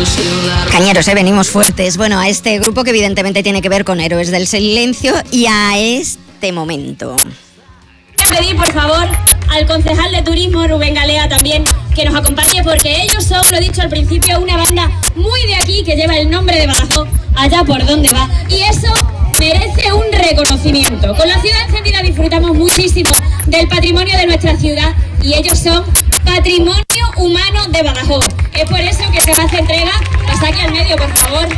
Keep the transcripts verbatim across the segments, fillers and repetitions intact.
Cañeros, ¿eh? Venimos fuertes. Bueno, a este grupo que evidentemente tiene que ver con Héroes del Silencio y a este momento. Pedí por favor al concejal de turismo Rubén Galea también que nos acompañe, porque ellos son, lo he dicho al principio, una banda muy de aquí que lleva el nombre de Badajoz allá por donde va, y eso merece un reconocimiento. Con la ciudad encendida disfrutamos muchísimo del patrimonio de nuestra ciudad y ellos son Patrimonio Humano de Badajoz. Es por eso que se os hace entrega, pasa aquí al medio por favor,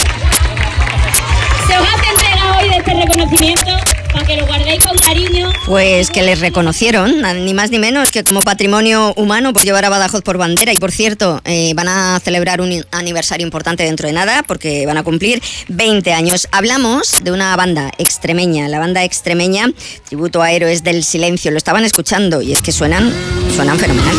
se os hace entrega hoy de este reconocimiento para que lo guardéis con cariño. Pues que les reconocieron, ni más ni menos que como patrimonio humano por llevar a Badajoz por bandera. Y por cierto, eh, van a celebrar un aniversario importante dentro de nada, porque van a cumplir veinte años. Hablamos de una banda extremeña, la banda extremeña, tributo a Héroes del Silencio. Lo estaban escuchando y es que suenan, suenan fenomenal.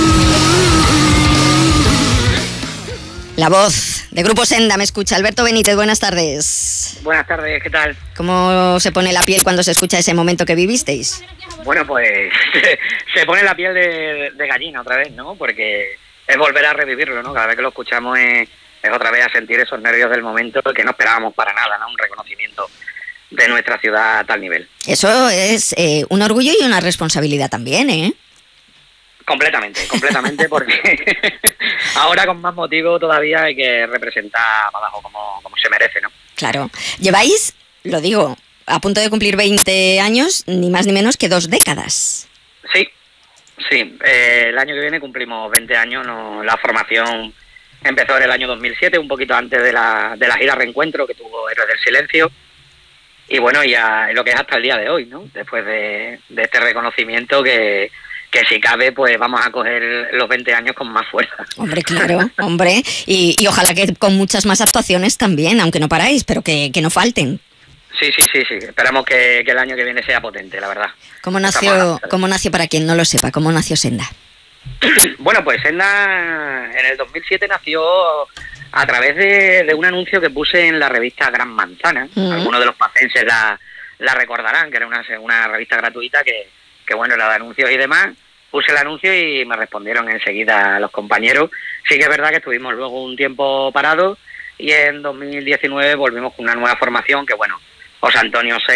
La voz de Grupo Senda me escucha. Alberto Benítez, buenas tardes. Buenas tardes, ¿qué tal? ¿Cómo se pone la piel cuando se escucha ese momento que vivisteis? Bueno, pues se pone la piel de, de gallina otra vez, ¿no? Porque es volver a revivirlo, ¿no? Cada vez que lo escuchamos es, es otra vez a sentir esos nervios del momento que no esperábamos para nada, ¿no? Un reconocimiento de nuestra ciudad a tal nivel. Eso es eh, un orgullo y una responsabilidad también, ¿eh? Completamente, completamente, porque ahora con más motivo todavía hay que representar a Badajoz como, como se merece, ¿no? Claro. Lleváis, lo digo, a punto de cumplir veinte años, ni más ni menos que dos décadas. Sí, sí. Eh, el año que viene cumplimos veinte años. ¿No? La formación empezó en el año dos mil siete, un poquito antes de la, de la gira Reencuentro que tuvo Héroes del Silencio. Y bueno, ya lo que es hasta el día de hoy, ¿no? Después de, de este reconocimiento que... que si cabe, pues vamos a coger los veinte años con más fuerza. Hombre, claro, hombre. Y, y ojalá que con muchas más actuaciones también, aunque no paráis, pero que, que no falten. Sí, sí, sí, sí. Esperamos que, que el año que viene sea potente, la verdad. ¿Cómo nació, cómo nació, para quien no lo sepa, cómo nació Senda? Bueno, pues Senda en el dos mil siete nació a través de, de un anuncio que puse en la revista Gran Manzana. Uh-huh. Algunos de los pacenses la, la recordarán, que era una, una revista gratuita que... que bueno, la de anuncios y demás, puse el anuncio y me respondieron enseguida los compañeros. Sí que es verdad que estuvimos luego un tiempo parados y en dos mil diecinueve volvimos con una nueva formación que, bueno, José Antonio